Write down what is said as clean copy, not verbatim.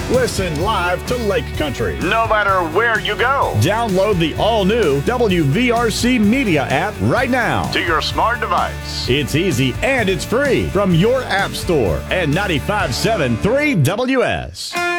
Listen live to Lake Country. No matter where you go. Download the all-new WVRC Media app right now to your smart device. It's easy and it's free from your app store and 95.7 3 WS.